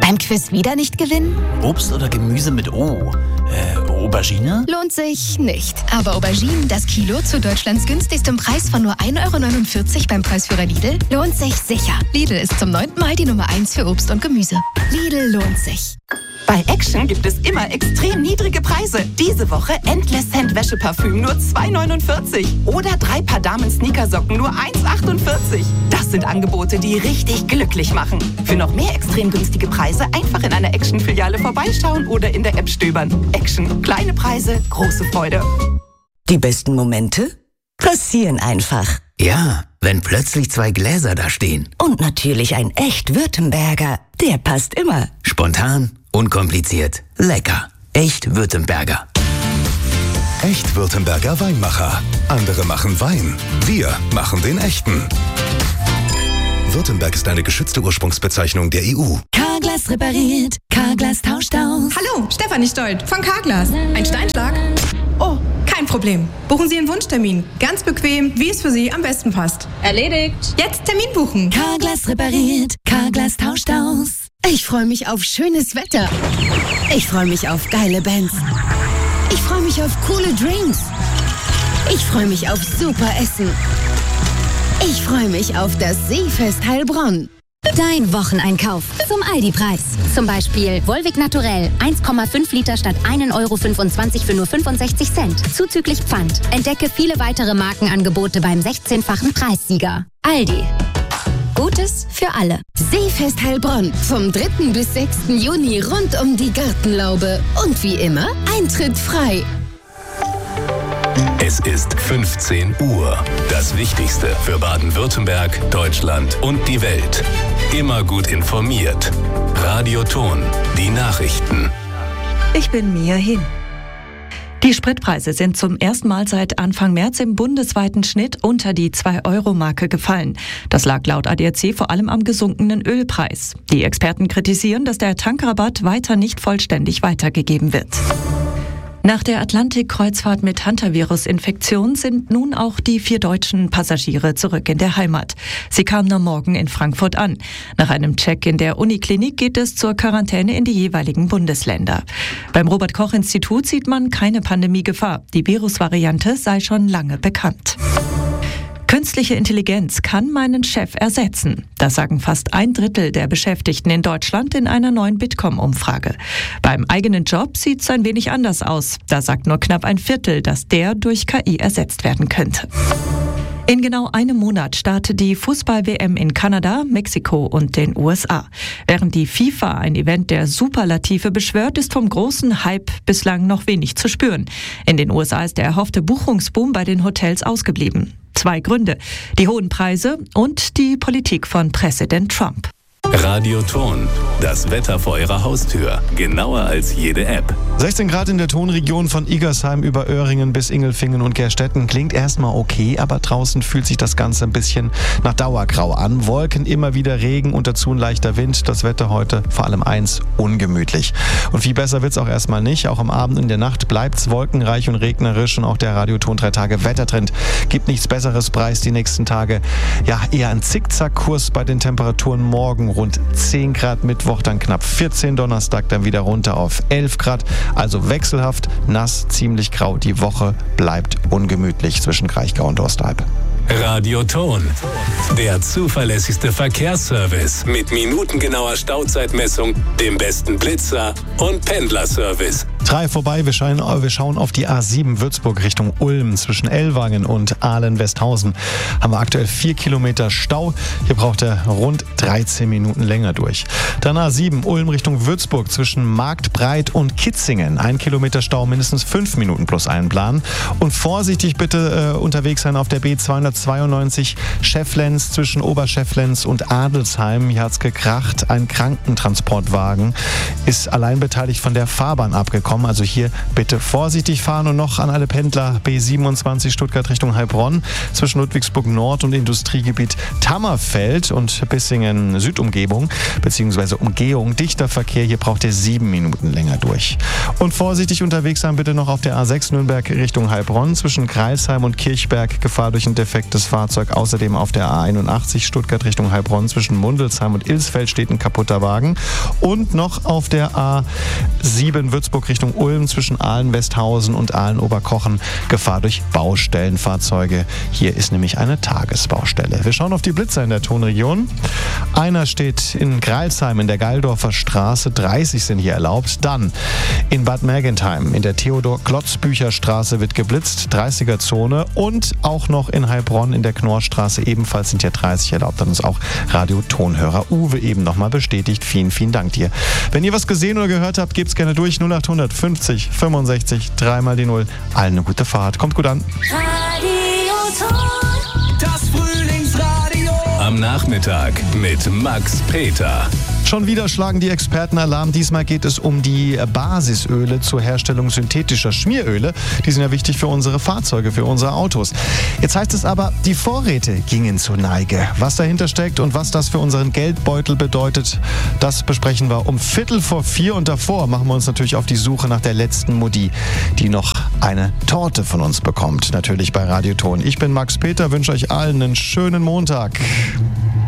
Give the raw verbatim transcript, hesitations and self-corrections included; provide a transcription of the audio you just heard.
Beim Quiz wieder nicht gewinnen? Obst oder Gemüse mit O? Äh, Aubergine? Lohnt sich nicht. Aber Auberginen, das Kilo zu Deutschlands günstigstem Preis von nur ein Euro neunundvierzig beim Preisführer Lidl, lohnt sich sicher. Lidl ist zum neunten Mal die Nummer eins für Obst und Gemüse. Lidl lohnt sich. Bei Action gibt es immer extrem niedrige Preise. Diese Woche Endless Scent Wäscheparfüm nur zwei neunundvierzig. Oder drei Paar Damen-Sneakersocken nur eins achtundvierzig. Das sind Angebote, die richtig glücklich machen. Für noch mehr extrem günstige Preise einfach in einer Action-Filiale vorbeischauen oder in der App stöbern. Action. Kleine Preise, große Freude. Die besten Momente passieren einfach. Ja, wenn plötzlich zwei Gläser da stehen. Und natürlich ein echt Württemberger. Der passt immer. Spontan, unkompliziert, lecker. Echt Württemberger. Echt Württemberger Weinmacher. Andere machen Wein. Wir machen den echten. Württemberg ist eine geschützte Ursprungsbezeichnung der E U. Carglass repariert. Carglass tauscht aus. Hallo, Stefanie Stolt von Carglass. Ein Steinschlag? Oh, kein Problem. Buchen Sie Ihren Wunschtermin. Ganz bequem, wie es für Sie am besten passt. Erledigt. Jetzt Termin buchen. Carglass repariert. Carglass tauscht aus. Ich freue mich auf schönes Wetter. Ich freue mich auf geile Bands. Ich freue mich auf coole Drinks. Ich freue mich auf super Essen. Ich freue mich auf das Seefest Heilbronn. Dein Wocheneinkauf zum Aldi-Preis. Zum Beispiel Volvic Naturell, eins Komma fünf Liter statt ein Euro fünfundzwanzig für nur fünfundsechzig Cent. Zuzüglich Pfand. Entdecke viele weitere Markenangebote beim sechzehnfachen Preissieger. Aldi. Gutes für alle. Seefest Heilbronn vom dritten bis sechsten Juni rund um die Gartenlaube. Und wie immer, Eintritt frei. Es ist fünfzehn Uhr. Das Wichtigste für Baden-Württemberg, Deutschland und die Welt. Immer gut informiert. Radio Ton, die Nachrichten. Ich bin Mia Hin. Die Spritpreise sind zum ersten Mal seit Anfang März im bundesweiten Schnitt unter die zwei Euro Marke gefallen. Das lag laut A D A C vor allem am gesunkenen Ölpreis. Die Experten kritisieren, dass der Tankrabatt weiter nicht vollständig weitergegeben wird. Nach der Atlantik-Kreuzfahrt mit Hantavirus-Infektion sind nun auch die vier deutschen Passagiere zurück in der Heimat. Sie kamen am Morgen in Frankfurt an. Nach einem Check in der Uniklinik geht es zur Quarantäne in die jeweiligen Bundesländer. Beim Robert-Koch-Institut sieht man keine Pandemiegefahr. Die Virusvariante sei schon lange bekannt. Künstliche Intelligenz kann meinen Chef ersetzen. Das sagen fast ein Drittel der Beschäftigten in Deutschland in einer neuen Bitkom-Umfrage. Beim eigenen Job sieht es ein wenig anders aus. Da sagt nur knapp ein Viertel, dass der durch K I ersetzt werden könnte. In genau einem Monat startet die Fußball-W M in Kanada, Mexiko und den U S A. Während die FIFA ein Event der Superlative beschwört, ist vom großen Hype bislang noch wenig zu spüren. In den U S A ist der erhoffte Buchungsboom bei den Hotels ausgeblieben. Zwei Gründe: die hohen Preise und die Politik von Präsident Trump. Radio Ton, das Wetter vor Ihrer Haustür. Genauer als jede App. sechzehn Grad in der Tonregion von Igersheim über Öhringen bis Ingelfingen und Gerstetten. Klingt erstmal okay, aber draußen fühlt sich das Ganze ein bisschen nach Dauergrau an. Wolken, immer wieder Regen und dazu ein leichter Wind. Das Wetter heute vor allem eins, ungemütlich. Und viel besser wird's auch erstmal nicht. Auch am Abend und in der Nacht bleibt's wolkenreich und regnerisch. Und auch der Radioton drei Tage Wettertrend gibt nichts Besseres preis die nächsten Tage. Ja, eher ein Zickzackkurs bei den Temperaturen morgen. Rund zehn Grad Mittwoch, dann knapp vierzehn Donnerstag, dann wieder runter auf elf Grad. Also wechselhaft, nass, ziemlich grau. Die Woche bleibt ungemütlich zwischen Kraichgau und Osterhalb. Radio Ton, der zuverlässigste Verkehrsservice mit minutengenauer Stauzeitmessung, dem besten Blitzer und Pendlerservice. Drei vorbei, wir schauen, wir schauen auf die A sieben Würzburg Richtung Ulm. Zwischen Ellwangen und Ahlen-Westhausen haben wir aktuell vier Kilometer Stau. Hier braucht er rund dreizehn Minuten länger durch. Dann A sieben Ulm Richtung Würzburg zwischen Marktbreit und Kitzingen. Ein Kilometer Stau, mindestens fünf Minuten plus einplanen. Und vorsichtig bitte äh, unterwegs sein auf der B zweihundertzweiundneunzig Schefflenz zwischen Oberschefflenz und Adelsheim. Hier hat's gekracht. Ein Krankentransportwagen ist allein beteiligt von der Fahrbahn abgekommen. kommen. Also hier bitte vorsichtig fahren und noch an alle Pendler B siebenundzwanzig Stuttgart Richtung Heilbronn zwischen Ludwigsburg Nord und Industriegebiet Tammerfeld und Bissingen Südumgebung bzw. Umgehung. Dichter Verkehr, hier braucht ihr sieben Minuten länger durch. Und vorsichtig unterwegs sein bitte noch auf der A sechs Nürnberg Richtung Heilbronn zwischen Greilsheim und Kirchberg. Gefahr durch ein defektes Fahrzeug. Außerdem auf der A einundachtzig Stuttgart Richtung Heilbronn zwischen Mundelsheim und Ilsfeld steht ein kaputter Wagen. Und noch auf der A sieben Würzburg Richtung Ulm zwischen Aalen-Westhausen und Aalen-Oberkochen. Gefahr durch Baustellenfahrzeuge. Hier ist nämlich eine Tagesbaustelle. Wir schauen auf die Blitzer in der Tonregion. Einer steht in Greilsheim in der Geildorfer Straße. dreißig sind hier erlaubt. Dann in Bad Mergentheim in der Theodor-Klotzbücher-Straße wird geblitzt. dreißiger Zone. Und auch noch in Heilbronn in der Knorrstraße ebenfalls sind hier dreißig erlaubt. Hat uns auch Radio-Tonhörer Uwe eben nochmal bestätigt. Vielen, vielen Dank dir. Wenn ihr was gesehen oder gehört habt, gebt's gerne durch. null acht fünfzig fünfundsechzig, dreimal die Null. Allen eine gute Fahrt. Kommt gut an. Radio Ton. Das Frühlingsradio. Am Nachmittag mit Max Peter. Schon wieder schlagen die Experten Alarm. Diesmal geht es um die Basisöle zur Herstellung synthetischer Schmieröle. Die sind ja wichtig für unsere Fahrzeuge, für unsere Autos. Jetzt heißt es aber, die Vorräte gingen zur Neige. Was dahinter steckt und was das für unseren Geldbeutel bedeutet, das besprechen wir um Viertel vor vier. Und davor machen wir uns natürlich auf die Suche nach der letzten Mutti, die noch eine Torte von uns bekommt. Natürlich bei Radio Ton. Ich bin Max Peter, wünsche euch allen einen schönen Montag.